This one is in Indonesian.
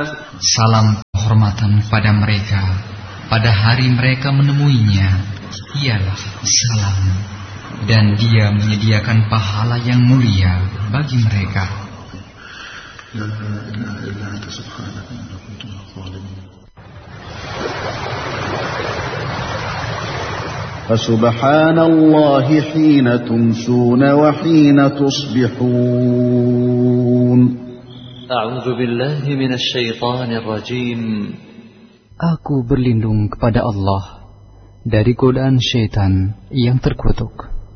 Salam penghormatan pada mereka pada hari mereka menemuinya, ialah salam, dan Dia menyediakan pahala yang mulia bagi mereka. Fasubhanallahi hina tumsuna wa hina tusbihun. A'udzu billahi minasy syaithanir rajim. Aku berlindung kepada Allah dari godaan syaitan yang terkutuk.